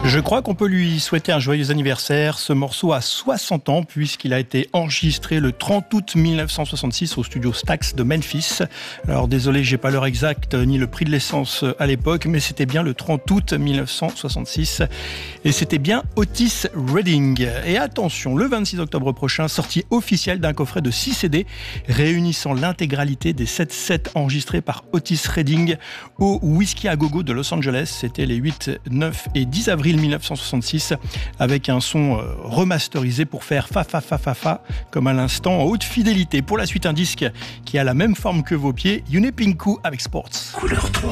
Je crois qu'on peut lui souhaiter un joyeux anniversaire. Ce morceau a 60 ans puisqu'il a été enregistré le 30 août 1966 au studio Stax de Memphis. Alors désolé, j'ai pas l'heure exacte ni le prix de l'essence à l'époque, mais c'était bien le 30 août 1966 et c'était bien Otis Redding. Et attention, le 26 octobre prochain, sortie officielle d'un coffret de 6 CD réunissant l'intégralité des 7 sets enregistrés par Otis Redding au Whisky à Gogo de Los Angeles. C'était les 8, 9 et 10 avril 1966 avec un son remasterisé pour faire fa fa fa fa fa comme à l'instant en haute fidélité. Pour la suite, un disque qui a la même forme que vos pieds, Yune Pinku avec Sports. Couleur 3.